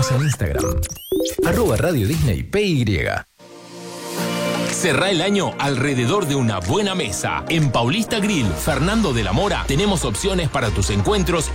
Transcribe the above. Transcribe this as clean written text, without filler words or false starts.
Seguinos en Instagram. @Radio Disney PY. Cerrá el año alrededor de una buena mesa. En Paulista Grill, Fernando de la Mora, tenemos opciones para tus encuentros